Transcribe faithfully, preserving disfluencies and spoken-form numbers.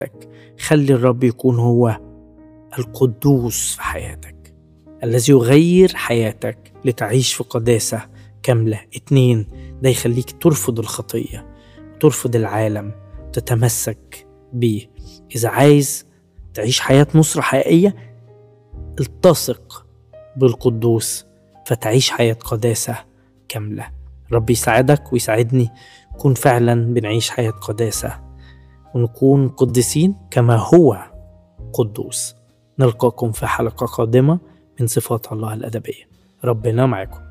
خلي الرب يكون هو القدوس في حياتك، الذي يغير حياتك لتعيش في قداسة كاملة. اتنين، ده يخليك ترفض الخطية، ترفض العالم، تتمسك بيه. إذا عايز تعيش حياة نصرة حقيقية، التصق بالقدوس فتعيش حياة قداسة كاملة. رب يساعدك ويساعدني نكون فعلا بنعيش حياة قداسة، ونكون قدسين كما هو قدوس. نلقاكم في حلقة قادمة من صفات الله الأدبية. ربنا معكم.